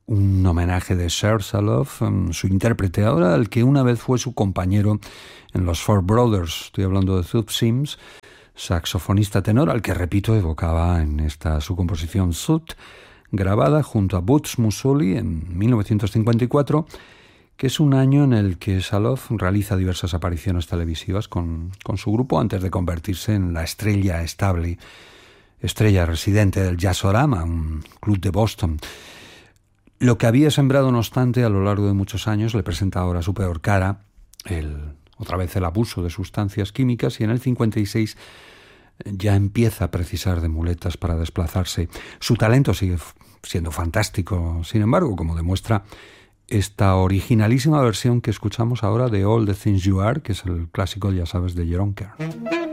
un homenaje de Serge Saloff, su intérprete ahora, al que una vez fue su compañero en los Four Brothers. Estoy hablando de Zoot Sims, saxofonista tenor, al que, repito, evocaba en esta su composición Zoot, grabada junto a Boots Musoli en 1954, que es un año en el que Saloff realiza diversas apariciones televisivas con su grupo antes de convertirse en la estrella estable, estrella residente del Jazzorama, un club de Boston. Lo que había sembrado, no obstante, a lo largo de muchos años, le presenta ahora su peor cara, otra vez el abuso de sustancias químicas, y en el 56 ya empieza a precisar de muletas para desplazarse. Su talento sigue siendo fantástico, sin embargo, como demuestra esta originalísima versión que escuchamos ahora de All the Things You Are, que es el clásico, ya sabes, de Jeroen Kerr.